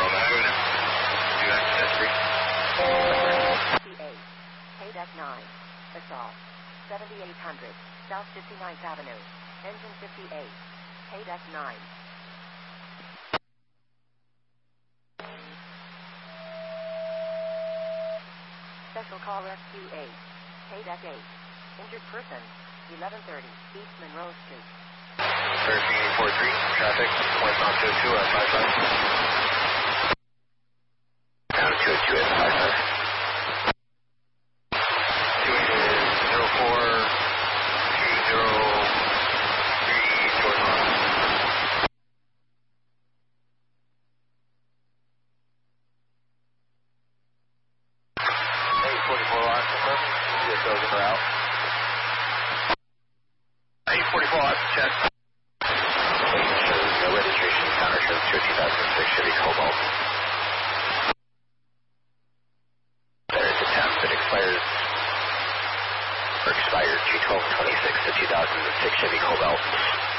KDEC 9, assault, 7800, South 59th Avenue, engine 58, KDEC 9. Special call rescue 8, KDEC 8, injured person, 1130, East Monroe Street. 1343, traffic, west on 202 at 55. Down 202 at 55. 844 watts, check. Shows no registration, counter shows to a 2006 Chevy Cobalt. There is a test that expired G1226 to 2006 Chevy Cobalt.